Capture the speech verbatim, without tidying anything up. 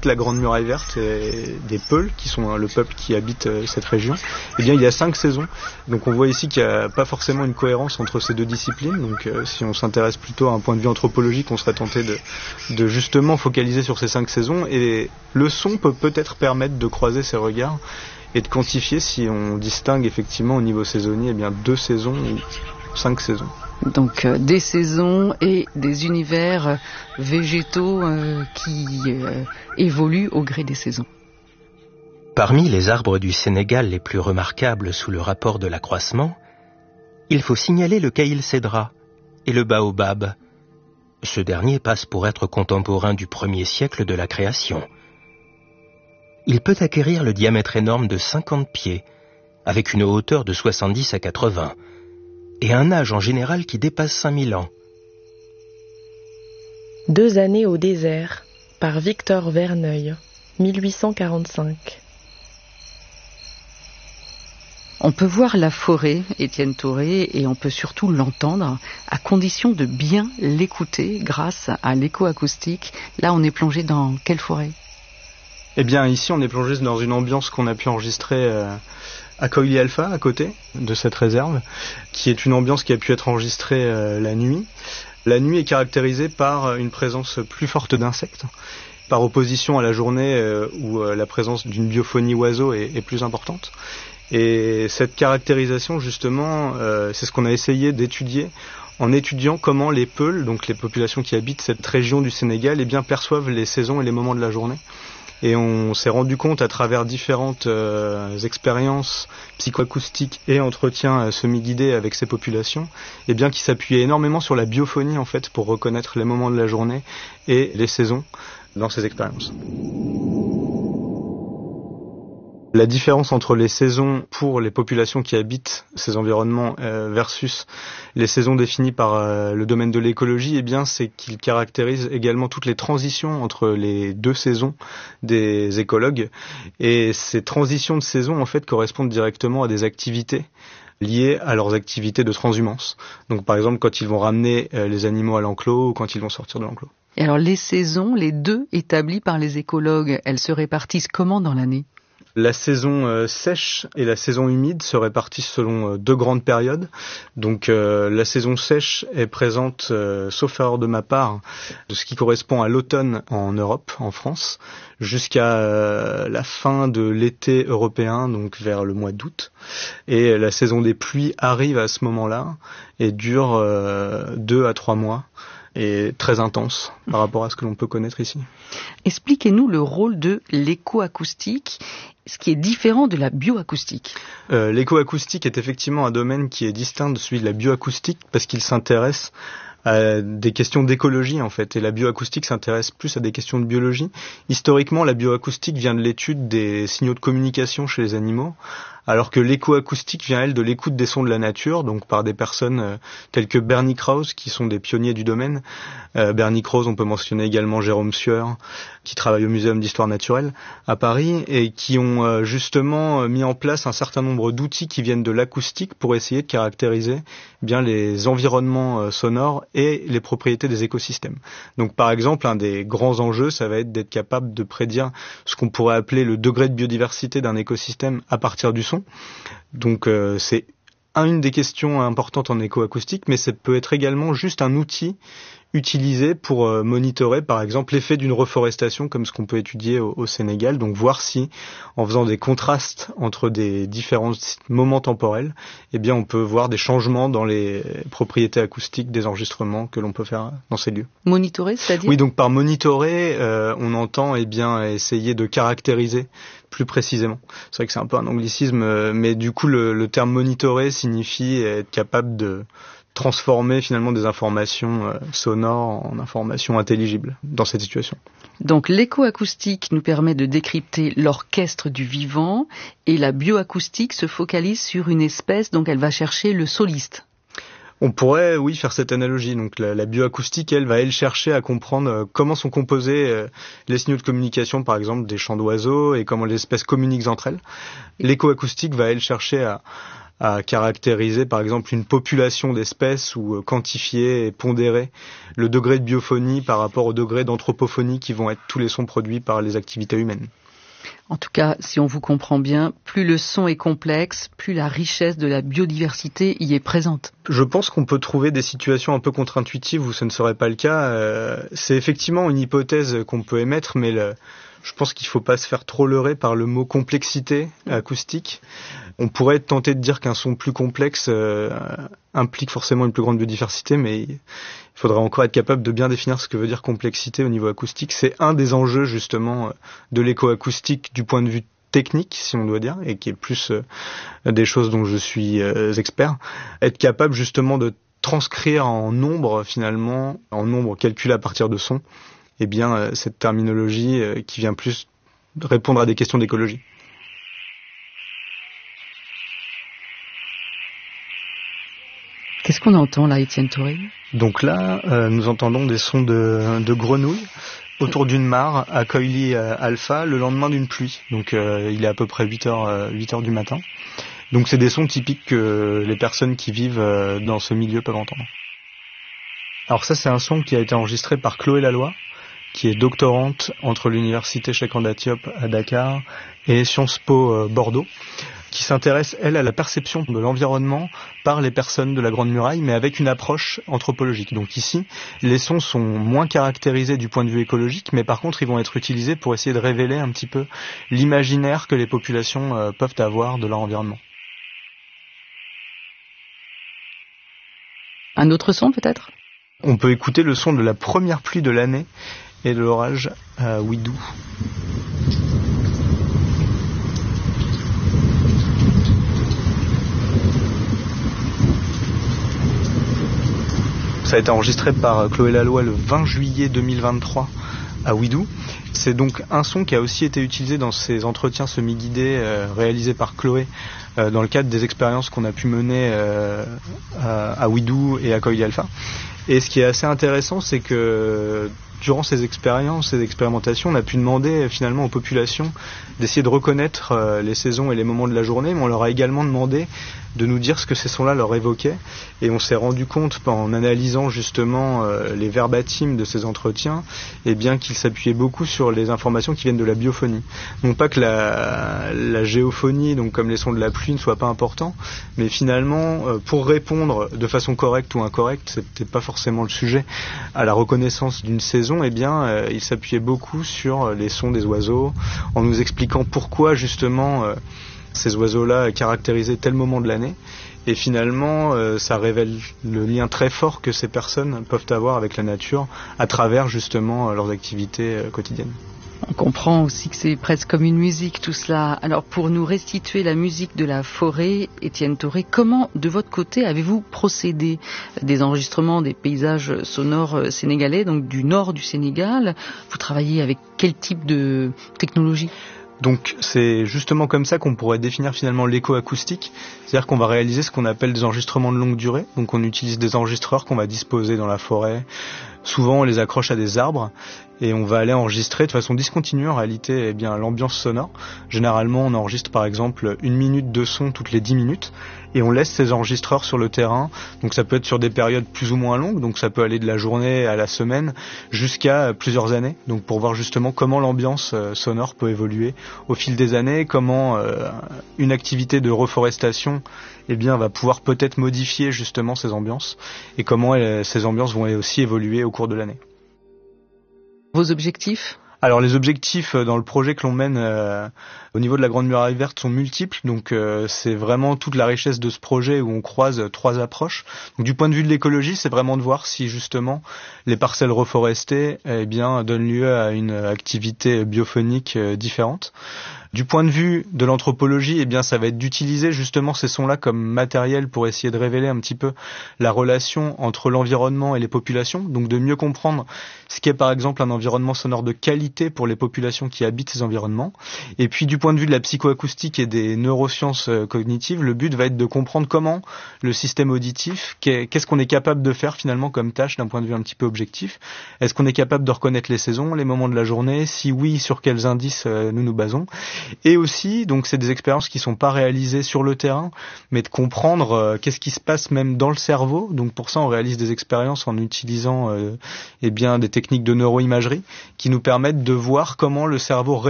toute la Grande Muraille Verte et des Peuls, qui sont le peuple qui habite cette région, eh bien il y a cinq saisons. Donc on voit ici qu'il n'y a pas forcément une cohérence entre ces deux disciplines. Donc euh, si on s'intéresse plutôt à un point de vue anthropologique, on serait tenté de, de justement focaliser sur ces cinq saisons. Et le son peut peut-être permettre de croiser ces regards et de quantifier si on distingue effectivement au niveau saisonnier eh bien deux saisons ou cinq saisons. Donc euh, des saisons et des univers euh, végétaux euh, qui euh, évoluent au gré des saisons. Parmi les arbres du Sénégal les plus remarquables sous le rapport de l'accroissement, il faut signaler le Caïl Cédra et le baobab. Ce dernier passe pour être contemporain du premier siècle de la création. Il peut acquérir le diamètre énorme de cinquante pieds, avec une hauteur de soixante-dix à quatre-vingts, et un âge en général qui dépasse cinq mille ans. Deux années au désert, par Victor Verneuil, mille huit cent quarante-cinq. On peut voir la forêt, Étienne Thoré, et on peut surtout l'entendre, à condition de bien l'écouter grâce à l'écho-acoustique. Là, on est plongé dans quelle forêt ? Eh bien, ici, on est plongé dans une ambiance qu'on a pu enregistrer euh, à Coily Alpha, à côté de cette réserve, qui est une ambiance qui a pu être enregistrée euh, la nuit. La nuit est caractérisée par une présence plus forte d'insectes, par opposition à la journée euh, où euh, la présence d'une biophonie oiseau est, est plus importante. Et cette caractérisation, justement, euh, c'est ce qu'on a essayé d'étudier en étudiant comment les Peuls, donc les populations qui habitent cette région du Sénégal, eh bien, perçoivent les saisons et les moments de la journée. Et on s'est rendu compte à travers différentes euh, expériences psychoacoustiques et entretiens euh, semi-guidés avec ces populations, eh bien, qui s'appuyaient énormément sur la biophonie, en fait, pour reconnaître les moments de la journée et les saisons dans ces expériences. La différence entre les saisons pour les populations qui habitent ces environnements euh, versus les saisons définies par euh, le domaine de l'écologie, eh bien, c'est qu'ils caractérisent également toutes les transitions entre les deux saisons des écologues. Et ces transitions de saison, en fait, correspondent directement à des activités liées à leurs activités de transhumance. Donc, par exemple, quand ils vont ramener euh, les animaux à l'enclos ou quand ils vont sortir de l'enclos. Et alors, les saisons, les deux établies par les écologues, elles se répartissent comment dans l'année ? La saison euh, sèche et la saison humide se répartissent selon euh, deux grandes périodes. Donc euh, la saison sèche est présente, euh, sauf erreur de ma part, de ce qui correspond à l'automne en Europe, en France, jusqu'à euh, la fin de l'été européen, donc vers le mois d'août. Et la saison des pluies arrive à ce moment-là et dure euh, deux à trois mois. Et très intense par rapport à ce que l'on peut connaître ici. Expliquez-nous le rôle de l'écho-acoustique, ce qui est différent de la bioacoustique. Euh, l'écho-acoustique est effectivement un domaine qui est distinct de celui de la bioacoustique parce qu'il s'intéresse à des questions d'écologie en fait, et la bioacoustique s'intéresse plus à des questions de biologie. Historiquement, la bioacoustique vient de l'étude des signaux de communication chez les animaux, alors que l'écho-acoustique vient, elle, de l'écoute des sons de la nature, donc par des personnes euh, telles que Bernie Krause, qui sont des pionniers du domaine. Euh, Bernie Krause, on peut mentionner également Jérôme Sueur, qui travaille au Muséum d'Histoire Naturelle à Paris, et qui ont euh, justement mis en place un certain nombre d'outils qui viennent de l'acoustique pour essayer de caractériser bien les environnements euh, sonores et les propriétés des écosystèmes. Donc par exemple, un des grands enjeux, ça va être d'être capable de prédire ce qu'on pourrait appeler le degré de biodiversité d'un écosystème à partir du son. Donc euh, c'est une des questions importantes en écoacoustique, mais ça peut être également juste un outil utilisé pour euh, monitorer par exemple l'effet d'une reforestation comme ce qu'on peut étudier au, au Sénégal, donc voir si en faisant des contrastes entre des différents moments temporels, eh bien on peut voir des changements dans les propriétés acoustiques des enregistrements que l'on peut faire dans ces lieux. Monitorer, c'est-à-dire ? Oui, donc par monitorer, euh, on entend eh bien essayer de caractériser plus précisément. C'est vrai que c'est un peu un anglicisme, mais du coup le, le terme monitorer signifie être capable de transformer finalement des informations euh, sonores en informations intelligibles dans cette situation. Donc l'échoacoustique nous permet de décrypter l'orchestre du vivant et la bioacoustique se focalise sur une espèce, donc elle va chercher le soliste. On pourrait, oui, faire cette analogie. Donc la, la bioacoustique, elle va elle chercher à comprendre euh, comment sont composés euh, les signaux de communication, par exemple des chants d'oiseaux, et comment les espèces communiquent entre elles. L'échoacoustique va elle chercher à à caractériser par exemple une population d'espèces ou euh, quantifier et pondérer le degré de biophonie par rapport au degré d'anthropophonie qui vont être tous les sons produits par les activités humaines. En tout cas, si on vous comprend bien, plus le son est complexe, plus la richesse de la biodiversité y est présente. Je pense qu'on peut trouver des situations un peu contre-intuitives où ce ne serait pas le cas. Euh, c'est effectivement une hypothèse qu'on peut émettre, mais le, je pense qu'il ne faut pas se faire trop leurrer par le mot complexité acoustique. On pourrait être tenté de dire qu'un son plus complexe euh, implique forcément une plus grande biodiversité, mais il faudra encore être capable de bien définir ce que veut dire complexité au niveau acoustique. C'est un des enjeux justement de l'écoacoustique du point de vue technique, si on doit dire, et qui est plus euh, des choses dont je suis euh, expert. Être capable justement de transcrire en nombre finalement, en nombre calculé à partir de sons, eh bien euh, cette terminologie euh, qui vient plus répondre à des questions d'écologie. Qu'est-ce qu'on entend là, Étienne Touré ? Donc là, euh, nous entendons des sons de, de grenouilles autour d'une mare à Coily euh, Alpha le lendemain d'une pluie. Donc euh, il est à peu près huit heures, euh, huit heures du matin. Donc c'est des sons typiques que les personnes qui vivent euh, dans ce milieu peuvent entendre. Alors ça, c'est un son qui a été enregistré par Chloé Laloy, qui est doctorante entre l'université Cheikh Anta Diop à Dakar et Sciences Po euh, Bordeaux, qui s'intéresse, elle, à la perception de l'environnement par les personnes de la Grande Muraille, mais avec une approche anthropologique. Donc ici, les sons sont moins caractérisés du point de vue écologique, mais par contre, ils vont être utilisés pour essayer de révéler un petit peu l'imaginaire que les populations euh, peuvent avoir de leur environnement. Un autre son, peut-être ? On peut écouter le son de la première pluie de l'année et de l'orage à Ouidou. Ça a été enregistré par Chloé Laloy le vingt juillet deux mille vingt-trois à Ouidou. C'est donc un son qui a aussi été utilisé dans ces entretiens semi-guidés euh, réalisés par Chloé euh, dans le cadre des expériences qu'on a pu mener euh, à, à Ouidou et à Coily Alpha. Et ce qui est assez intéressant, c'est que durant ces expériences, ces expérimentations, on a pu demander finalement aux populations d'essayer de reconnaître euh, les saisons et les moments de la journée, mais on leur a également demandé de nous dire ce que ces sons-là leur évoquaient. Et on s'est rendu compte, en analysant justement euh, les verbatims de ces entretiens, eh bien qu'ils s'appuyaient beaucoup sur les informations qui viennent de la biophonie. Non pas que la, la géophonie, donc comme les sons de la pluie, ne soit pas important, mais finalement, euh, pour répondre de façon correcte ou incorrecte, c'est peut-être pas forcément le sujet, à la reconnaissance d'une saison, eh bien, euh, il s'appuyait beaucoup sur les sons des oiseaux, en nous expliquant pourquoi justement euh, ces oiseaux-là caractérisaient tel moment de l'année. Et finalement, euh, ça révèle le lien très fort que ces personnes peuvent avoir avec la nature à travers justement euh, leurs activités euh, quotidiennes. On comprend aussi que c'est presque comme une musique tout cela. Alors pour nous restituer la musique de la forêt, Étienne Touré, comment de votre côté avez-vous procédé des enregistrements des paysages sonores sénégalais, donc du nord du Sénégal? Vous travaillez avec quel type de technologie ? Donc c'est justement comme ça qu'on pourrait définir finalement l'écoacoustique, c'est-à-dire qu'on va réaliser ce qu'on appelle des enregistrements de longue durée. Donc on utilise des enregistreurs qu'on va disposer dans la forêt. Souvent on les accroche à des arbres et on va aller enregistrer de façon discontinue en réalité eh bien l'ambiance sonore. Généralement on enregistre par exemple une minute de son toutes les dix minutes et on laisse ces enregistreurs sur le terrain. Donc ça peut être sur des périodes plus ou moins longues, donc ça peut aller de la journée à la semaine jusqu'à plusieurs années. Donc pour voir justement comment l'ambiance sonore peut évoluer au fil des années, comment euh, une activité de reforestation eh bien, va pouvoir peut-être modifier justement ces ambiances et comment euh, ces ambiances vont aussi évoluer au cours de l'année. Vos objectifs ? Alors les objectifs dans le projet que l'on mène euh, au niveau de la Grande Muraille Verte sont multiples, donc euh, c'est vraiment toute la richesse de ce projet où on croise trois approches. Donc du point de vue de l'écologie, c'est vraiment de voir si justement les parcelles reforestées eh bien, donnent lieu à une activité biophonique euh, différente. Du point de vue de l'anthropologie, eh bien, ça va être d'utiliser justement ces sons-là comme matériel pour essayer de révéler un petit peu la relation entre l'environnement et les populations, donc de mieux comprendre ce qu'est par exemple un environnement sonore de qualité pour les populations qui habitent ces environnements. Et puis du point de vue de la psychoacoustique et des neurosciences cognitives, le but va être de comprendre comment le système auditif, qu'est-ce qu'on est capable de faire finalement comme tâche d'un point de vue un petit peu objectif. Est-ce qu'on est capable de reconnaître les saisons, les moments de la journée? Si oui, sur quels indices nous nous basons? Et aussi, donc c'est des expériences qui sont pas réalisées sur le terrain, mais de comprendre euh, qu'est-ce qui se passe même dans le cerveau. Donc pour ça, on réalise des expériences en utilisant euh, eh bien des techniques de neuroimagerie qui nous permettent de voir comment le cerveau